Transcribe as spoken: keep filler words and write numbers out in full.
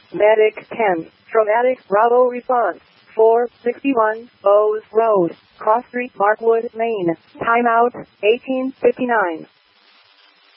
Medic ten. Traumatic Bravo response. four sixty-one Bowes Road, Cross Street, Markwood, Maine. Timeout eighteen fifty-nine.